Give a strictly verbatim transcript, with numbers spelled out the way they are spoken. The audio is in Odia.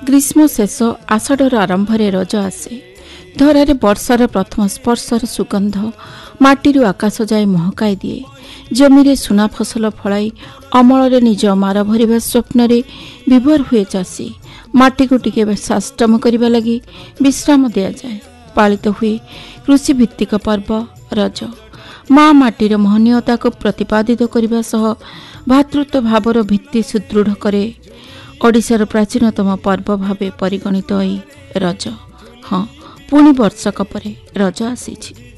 ଗ୍ରୀଷ୍ମ ଶେଷ ଆଷାଢ଼ର ଆରମ୍ଭରେ ରଜ ଆସେ। ଧରାରେ ବର୍ଷାର ପ୍ରଥମ ସ୍ପର୍ଶର ସୁଗନ୍ଧ ମାଟିରୁ ଆକାଶ ଯାଏ ମହକାଇ ଦିଏ। ଜମିରେ ସୁନା ଫସଲ ଫଳାଇ ଅମଳରେ ନିଜ ମାର ଭରିବା ସ୍ୱପ୍ନରେ ବିଭୋର ହୁଏ ଚାଷୀ। ମାଟିକୁ ଟିକେ ସାଷ୍ଟମ କରିବା ଲାଗି ବିଶ୍ରାମ ଦିଆଯାଏ। ପାଳିତ ହୁଏ କୃଷିଭିତ୍ତିକ ପର୍ବ ରଜ। ମା ମାଟିର ମହନୀୟତାକୁ ପ୍ରତିପାଦିତ କରିବା ସହ ଭାତୃତ୍ୱ ଭାବର ଭିତ୍ତି ସୁଦୃଢ଼ କରେ। ଓଡ଼ିଶାର ପ୍ରାଚୀନତମ ପର୍ବ ଭାବେ ପରିଗଣିତ ଏହି ରଜ। ହଁ, ପୁଣି ବର୍ଷକ ପରେ ରଜ ଆସିଛି।